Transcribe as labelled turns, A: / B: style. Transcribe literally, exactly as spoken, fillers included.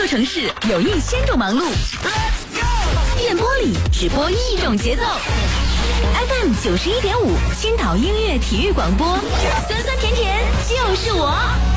A: 座城市有一千种忙碌，电波里只播一种节奏。F M 九十一点五，青岛音乐体育广播，酸酸甜甜就是我。